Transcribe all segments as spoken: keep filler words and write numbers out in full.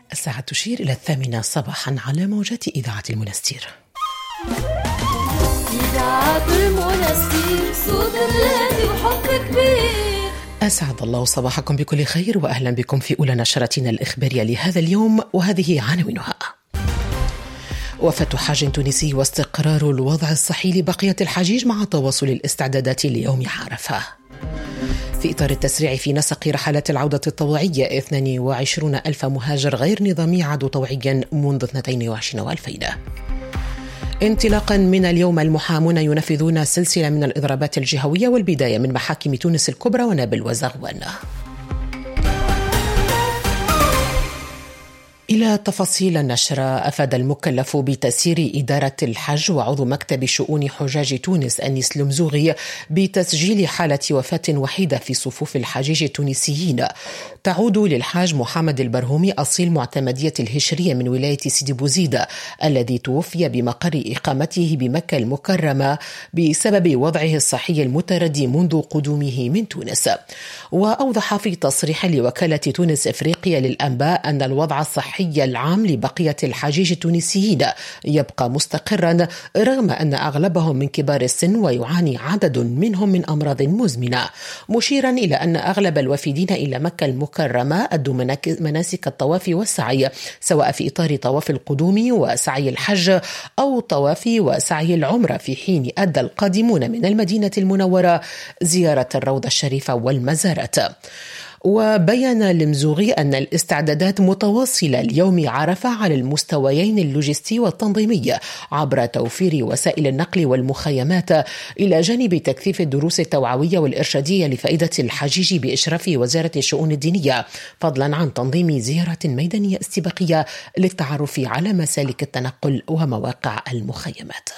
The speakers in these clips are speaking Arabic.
الساعة تشير إلى الثامنة صباحا على موجات إذاعة المنستير. إذاعة المنستير صوت الهادي وحب كبير. أسعد الله صباحكم بكل خير وأهلا بكم في أولى نشرتنا الإخبارية لهذا اليوم، وهذه عناوينها: وفاة حاج تونسي واستقرار الوضع الصحي لبقية الحجيج مع تواصل الاستعدادات ليوم عرفة. في إطار التسريع في نسق رحلات العودة الطوعية، اثنين وعشرين ألف مهاجر غير نظامي عادوا طوعيا منذ اثنين وعشرين وألفين. انطلاقا من اليوم المحامون ينفذون سلسلة من الإضرابات الجهوية، والبداية من محاكم تونس الكبرى ونابل وزغوان. إلى تفاصيل النشرة. أفاد المكلف بتسيير إدارة الحج وعضو مكتب شؤون حجاج تونس أنيس المزوغي بتسجيل حالة وفاة وحيدة في صفوف الحجيج التونسيين تعود للحاج محمد البرهومي أصيل معتمدية الهشرية من ولاية سيدي بوزيد، الذي توفي بمقر إقامته بمكة المكرمة بسبب وضعه الصحي المتردي منذ قدومه من تونس. وأوضح في تصريح لوكالة تونس إفريقيا للأنباء أن الوضع الصحي العام لبقية الحجيج التونسيين يبقى مستقرا، رغم أن أغلبهم من كبار السن ويعاني عدد منهم من أمراض مزمنة، مشيرا إلى أن أغلب الوافدين إلى مكة المكرمة أدوا مناسك الطواف والسعي، سواء في إطار طواف القدوم وسعي الحج أو طواف وسعي العمرة، في حين أدى القادمون من المدينة المنورة زيارة الروضة الشريفة والمزارات. وبيّن المزوغي أن الاستعدادات متواصلة ليوم عرفة على المستويين اللوجستي والتنظيمي عبر توفير وسائل النقل والمخيمات، إلى جانب تكثيف الدروس التوعوية والإرشادية لفائدة الحجيج بإشراف وزارة الشؤون الدينية، فضلا عن تنظيم زيارة ميدانية استباقية للتعرف على مسالك التنقل ومواقع المخيمات.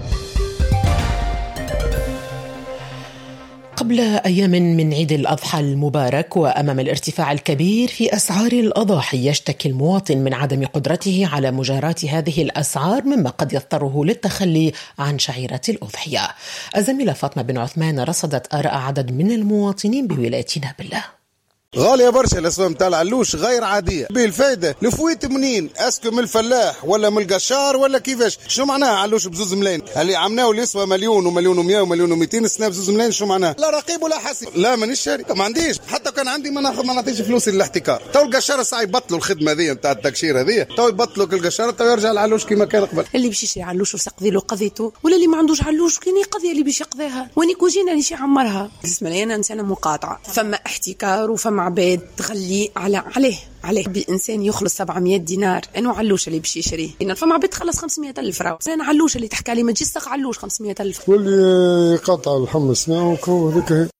قبل أيام من عيد الأضحى المبارك، وأمام الارتفاع الكبير في أسعار الأضاحي، يشتكي المواطن من عدم قدرته على مجاراة هذه الأسعار، مما قد يضطره للتخلي عن شعيرة الأضحية. الزميلة فاطمة بن عثمان رصدت آراء عدد من المواطنين بولاية نابل. غالية برشا الأسواق متاع العلوش، غير عادية. بالفايدة الفويت منين؟ أسكو من الفلاح ولا من القشار ولا كيفاش؟ شو معناها علوش بزوز ملاين؟ اللي عمناه اللي يسوى مليون ومليون ومئة ومليون ومئتين السنة بزوز ملاين، شو معناها؟ لا رقيب ولا حسيب. لا مانيش شاري، ما عنديش، حتى كان عندي ما ناخذ ما نعطيش فلوسي للاحتكار. تو القشار ساعة يبطلوا الخدمة ذي نتاع التكشير هذه، تو يبطلوا كل القشار، تو يرجع العلوش كما كان قبل. اللي باش يشري علوش وسقضي له قضيته، ولا اللي ما عندوش علوش كان يقضي اللي باش يقضيها، واني كوجينا اللي شي عمرها. اسمع لي، انا انسانه مقاطعه، فما احتكار وفما عباد تغلي على عليه عليه بإنسان يخلص سبعمية دينار، أنا علوش اللي باش يشريه، إن فما عباد تخلص خمسمية ألف راهو، أنا علوش اللي تحكي لي ما تجيش ساق علوش خمسمية ألف، واللي قطع الحمص ناوكو هذيك.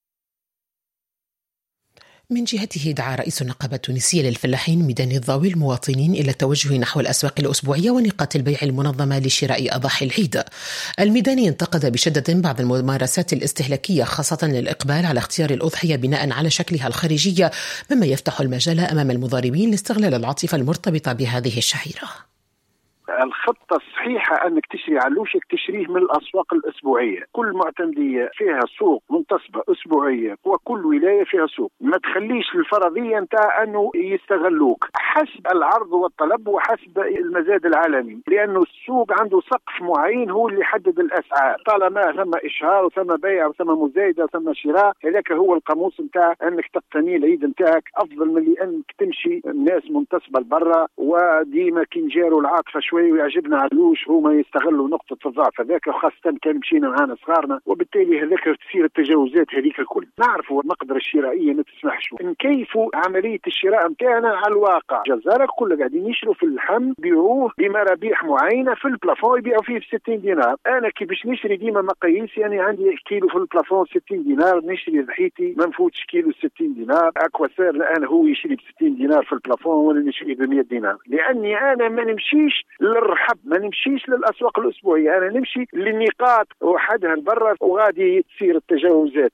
من جهته دعا رئيس النقابة التونسية للفلاحين ميدان الضاوي المواطنين إلى التوجه نحو الأسواق الأسبوعية ونقاط البيع المنظمة لشراء أضاحي العيد. الميداني انتقد بشدة بعض الممارسات الاستهلاكية، خاصة الإقبال على اختيار الأضحية بناء على شكلها الخارجية، مما يفتح المجال أمام المضاربين لاستغلال العاطفة المرتبطة بهذه الشعيرة. الخطة الصحيحة أنك تشري علوشك تشريه من الأسواق الأسبوعية، كل معتمدية فيها سوق منتصبة أسبوعية، وكل ولاية فيها سوق، ما تخليش الفرضية نتاع أنه يستغلوك، حسب العرض والطلب وحسب المزاد العالمي، لأنه السوق عنده سقف معين هو اللي يحدد الأسعار، طالما ثم إشهار وثم بيع وثم مزايدة وثم شراء، هذاك هو القاموس نتاع أنك تقتني العيد نتاعك، أفضل من اللي أنك تمشي الناس منتصبة لبرا، وديما كي نجاروا العاطفة شوي ويعجبنا علوش هما يستغلوا نقطة الضعف هذاك، وخاصة كان مشينا معانا صغارنا، وبالتالي هذاك تصير التجاوزات هذيك الكل. نعرفوا المقدرة الشرائية ما تسمحش، نكيفوا عملية الشراء متاعنا على الواقع. جزارة كل قاعدين يشروا في اللحم بيعوه بمرابيح معينة، في البلافون يبيعوا فيه بستين دينار. أنا كي باش نشري ديما مقاييس، يعني عندي كيلو في البلافون ستين دينار، نشري ضحيتي ما نفوتش كيلو ستين دينار، أكوا سير الآن هو يشري بستين دينار في البلافون وأنا نشري بمية دينار، لأني أنا ما نمشيش للرحب، ما نمشيش للأسواق الأسبوعية، أنا نمشي للنقاط وحدها البرة وغادي تصير التجاوزات.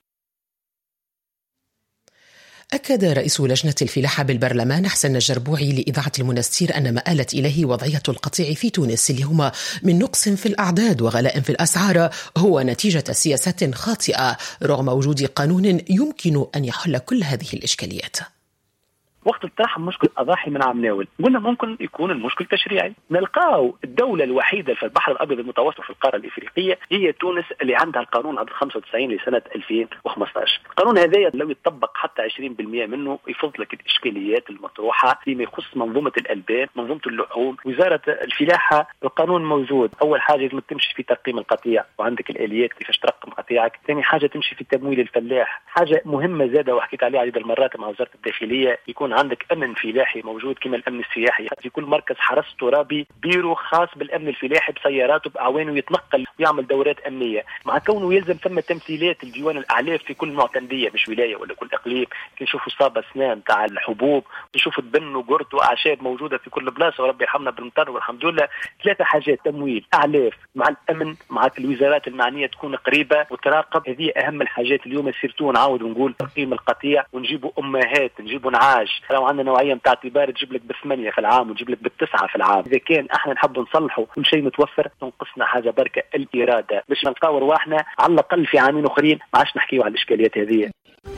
أكد رئيس لجنة الفلاحة بالبرلمان حسن الجربوعي لإذاعة المنستير أن ما آلت إليه وضعية القطيع في تونس اليوم من نقص في الأعداد وغلاء في الأسعار هو نتيجة سياسات خاطئة، رغم وجود قانون يمكن أن يحل كل هذه الإشكاليات. وقت الطرح مشكل أضاحي من عم ناول، قلنا ممكن يكون المشكل تشريعي. نلقاو الدولة الوحيدة في البحر الأبيض المتوسط في القارة الإفريقية هي تونس اللي عندها القانون عدد خمسة وتسعين لسنة ألفين وخمسة عشر. القانون هذا لو يطبق حتى عشرين بالمئة منه يفض لك الإشكاليات المطروحة فيما يخص منظومة الألبان، منظومة اللحوم، وزارة الفلاحة. القانون موجود، أول حاجة لازم تمشي في ترقيم القطيع وعندك الآليات كيفاش ترقم قطيعك. ثاني حاجة تمشي في تمويل الفلاح. حاجة مهمة زادة وحكيت عليها عدة مرات مع وزارة الداخلية، يكون عندك أمن فلاحي موجود كما الأمن السياحي. في كل مركز حرس ترابي بيرو خاص بالأمن الفلاحي بسياراته بأعوانه يتنقل ويعمل دورات أمنية، مع كونه يلزم ثم تمثيلات الديوان الأعلاف في كل معتمدية مش ولاية ولا كل إقليم. نشوفوا صابة أسنان تاع الحبوب، نشوفوا تبن وقرط وأعشاب موجودة في كل بلاصة وربي يرحمنا بالمطر والحمد لله. ثلاثة حاجات: تمويل، أعلاف، مع الأمن، مع الوزارات المعنية تكون قريبة وتراقب. هذه أهم الحاجات اليوم. سيرتو نعاود ونقول تقييم القطيع، ونجيبوا أمهات، نجيبوا نعاج. لو عندنا نوعية متاع اعتبار تجيب لك بثمانية في العام وتجيب لك بالتسعة في العام. إذا كان احنا نحب نصلحوا كل شيء متوفر، تنقصنا حاجة بركة الإرادة باش نلقاو رواحنا على الأقل في عامين أخرين ما عادش نحكيو على الإشكاليات هذه.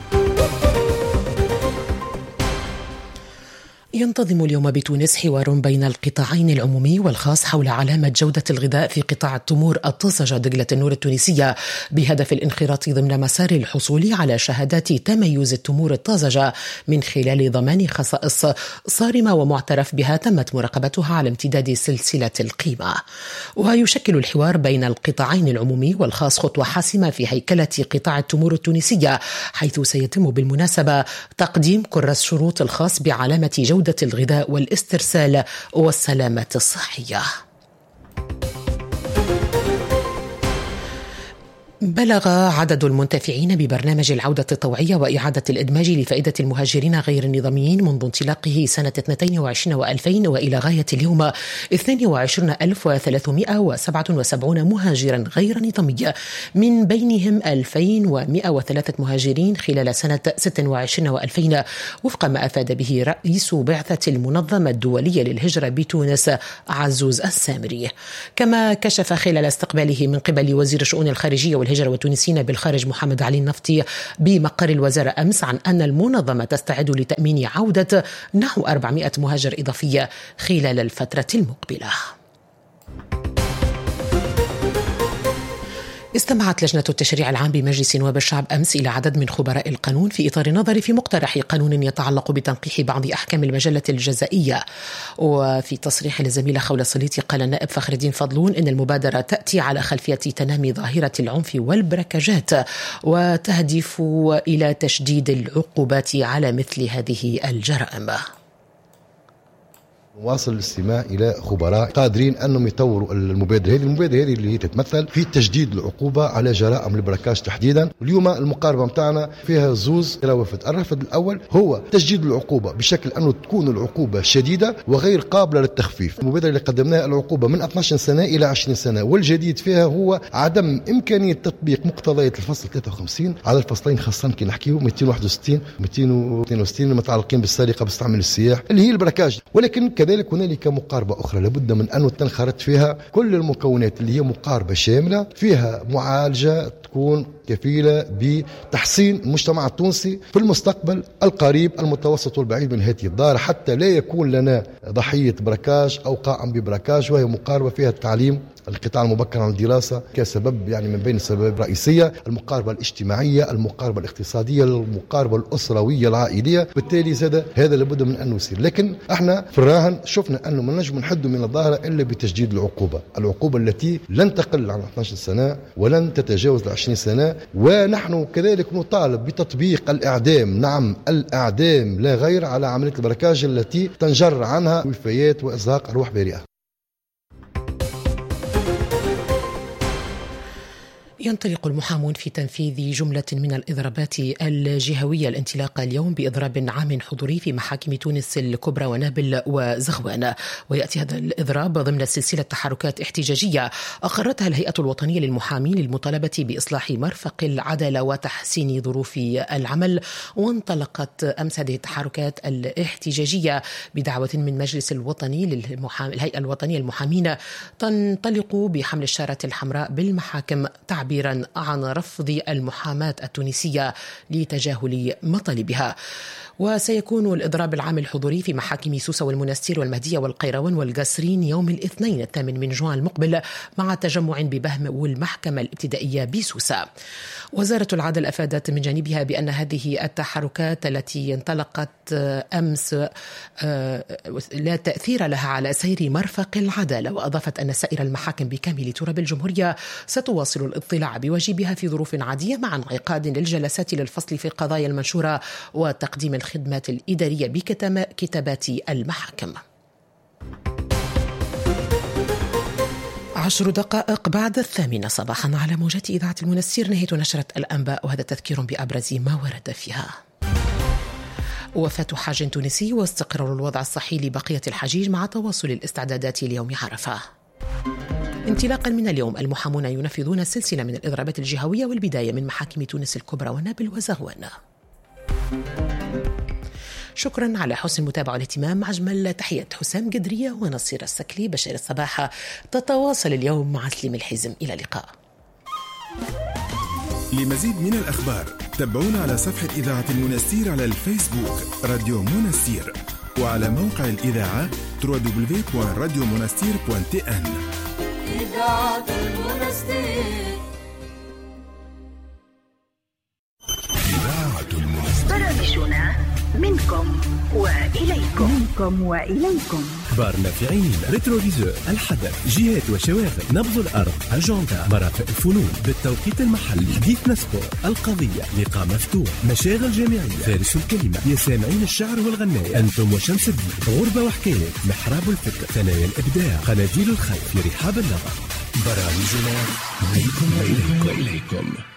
ينتظم اليوم بتونس حوار بين القطاعين العمومي والخاص حول علامة جودة الغذاء في قطاع التمور الطازجة دجلة النور التونسية، بهدف الانخراط ضمن مسار الحصول على شهادات تميز التمور الطازجة من خلال ضمان خصائص صارمة ومعترف بها تمت مراقبتها على امتداد سلسلة القيمة. ويشكل الحوار بين القطاعين العمومي والخاص خطوة حاسمة في هيكلة قطاع التمور التونسية، حيث سيتم بالمناسبة تقديم كرس شروط الخاص بعلامة جودة الغذاء والاسترسال والسلامة الصحية. بلغ عدد المنتفعين ببرنامج العودة الطوعية وإعادة الإدماج لفائدة المهاجرين غير النظاميين منذ انطلاقه سنة اثنين وعشرين وألفين وإلى غاية اليوم اثنين وعشرين ألف وثلاثمائة وسبعة وسبعين مهاجرا غير نظامي، من بينهم ألفين ومائة وثلاثة مهاجرين خلال سنة ستة وعشرين وألفين، وفق ما أفاد به رئيس بعثة المنظمة الدولية للهجرة بتونس عزوز السامري. كما كشف خلال استقباله من قبل وزير الشؤون الخارجية والهجرة والتونسيين بالخارج محمد علي النفطي بمقر الوزارة أمس عن أن المنظمة تستعد لتأمين عودة نحو أربعمائة مهاجر إضافية خلال الفترة المقبلة. استمعت لجنة التشريع العام بمجلس نواب الشعب أمس إلى عدد من خبراء القانون في إطار النظر في مقترح قانون يتعلق بتنقيح بعض أحكام المجلة الجزائية. وفي تصريح للزميلة خولة صليتي قال النائب فخر الدين فضلون إن المبادرة تأتي على خلفية تنامي ظاهرة العنف والبركجات وتهدف إلى تشديد العقوبات على مثل هذه الجرائم. واصل الاستماع إلى خبراء قادرين أنهم يطوروا المبادرة هذه. المبادرة هذه اللي تتمثل في تجديد العقوبة على جرائم البركاج تحديدا. اليوم المقاربة متاعنا فيها زوز روافد. الرافد الأول هو تجديد العقوبة بشكل أنه تكون العقوبة شديدة وغير قابلة للتخفيف. المبادرة اللي قدمناها العقوبة من اثني عشر سنة إلى عشرين سنة، والجديد فيها هو عدم إمكانية تطبيق مقتضيات الفصل ثلاثة وخمسين على الفصلين خاصة كي نحكيو مئتين وواحد وستين مئتين واثنين وستين المتعلقين بالسرقة باستعمال السياح اللي هي البركاج. ولكن كذلك هنالك مقاربة أخرى لابد من أن تنخرط فيها كل المكونات اللي هي مقاربة شاملة فيها معالجة تكون كفيلة بتحسين المجتمع التونسي في المستقبل القريب المتوسط والبعيد من هذه الدار، حتى لا يكون لنا ضحية بركاج أو قائم ببركاج. وهي مقاربة فيها التعليم، القطاع المبكر عن الدراسة كسبب يعني من بين السبب الرئيسية، المقاربة الاجتماعية، المقاربة الاقتصادية، المقاربة الأسروية العائلية. بالتالي زاد هذا لابد من أن يصير. لكن احنا في الراهن شفنا أنه ما نجم نحد من الظاهرة إلا بتجديد العقوبة، العقوبة التي لن تقل عن اثني عشر سنة ولن تتجاوز عشرين سنة. ونحن كذلك نطالب بتطبيق الإعدام، نعم الإعدام لا غير، على عملية البركاج التي تنجر عنها وفيات وإزهاق أرواح بريئة. ينطلق المحامون في تنفيذ جملة من الإضرابات الجهوية الانطلاق اليوم بإضراب عام حضوري في محاكم تونس الكبرى ونابل وزغوان. ويأتي هذا الإضراب ضمن سلسلة تحركات احتجاجية أقرتها الهيئة الوطنية للمحامين للمطالبة بإصلاح مرفق العدالة وتحسين ظروف العمل. وانطلقت أمس هذه التحركات الاحتجاجية بدعوة من مجلس الوطني للمحام... الهيئة الوطنية للمحامين تنطلق بحمل الشارة الحمراء بالمحاكم تعبيرا عن رفض المحاماة التونسية لتجاهل مطالبها. وسيكون الإضراب العام الحضوري في محاكم سوسة والمنستير والمهدية والقيروان والقصرين يوم الاثنين الثامن من جوان المقبل مع تجمع ببهم والمحكمة الابتدائية بسوسة. وزارة العدل أفادت من جانبها بأن هذه التحركات التي انطلقت أمس لا تأثير لها على سير مرفق العدالة، وأضافت أن سائر المحاكم بكامل تراب الجمهورية ستواصل الاطلاع بواجبها في ظروف عادية مع انعقاد للجلسات للفصل في القضايا المنشورة وتقديم الخدمات الإدارية بكتابات المحاكم. عشر دقائق بعد الثامنة صباحا على موجات إذاعة المنستير نهاية نشرة الأنباء، وهذا تذكير بأبرز ما ورد فيها. وفاة حاج تونسي واستقرار الوضع الصحي لبقية الحجيج مع تواصل الاستعدادات ليوم عرفة. انطلاقا من اليوم المحامون ينفذون سلسلة من الإضرابات الجهوية والبداية من محاكم تونس الكبرى ونابل وزغوان. شكرا على حسن المتابعة والاهتمام. أجمل تحيات حسام قدرية ونصير السكلي. بشير الصباح تتواصل اليوم مع سليم الحزم. إلى اللقاء. لمزيد من الأخبار تابعونا على صفحة إذاعة المنستير على الفيسبوك راديو منستير، وعلى موقع الإذاعة دبليو دبليو دبليو دوت راديو منستير دوت تي إن. إذاعة المنستير. إذاعة المنستير. برامجنا منكم وإليكم منكم وإليكم. أخبار نافعين، ريتروفيزور، الحدث، جهات وشواغل، نبض الأرض، أجندة، مرافق الفنون بالتوقيت المحلي، حديثنا سبور، القضية، لقاء مفتوح، مشاغل جامعية، فارس الكلمة، يا سامعين الشعر والغناء، أنتم وشمس الدين، غربة وحكايات، محراب الفكر، ثنايا الإبداع، قناديل الخير في رحاب النظر. برامجنا منكم وإليكم.